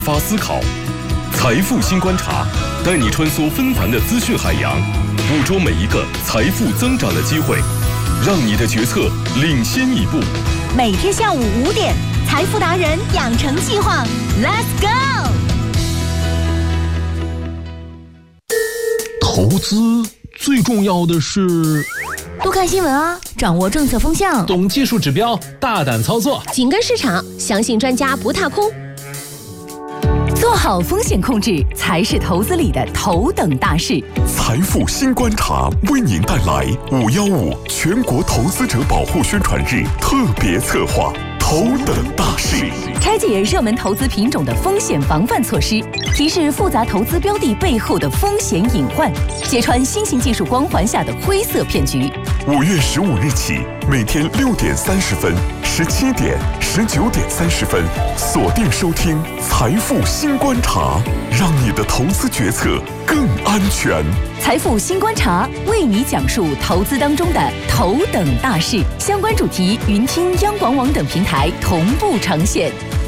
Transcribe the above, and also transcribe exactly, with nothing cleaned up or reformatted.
发思考。财富新观察，带你穿梭纷繁的资讯海洋，捕捉每一个财富增长的机会，让你的决策领先一步。 每天下午五点，财富达人养成计划 ，Let's go！ 投资最重要的是多看新闻啊，掌握政策风向， 懂技术指标，大胆操作， 紧跟市场，相信专家不踏空。 做好风险控制才是投资里的头等大事。 财富新观察为您带来五一五全国投资者保护宣传日特别策划头等大事， 拆解热门投资品种的风险防范措施，提示复杂投资标的背后的风险隐患，揭穿新型技术光环下的灰色骗局。 五月十五日起，每天六点三十分、十七点、十九点三十分，锁定收听财富新观察，让你的投资决策更安全。 财富新观察为你讲述投资当中的头等大事，相关主题云听央广网等平台同步呈现。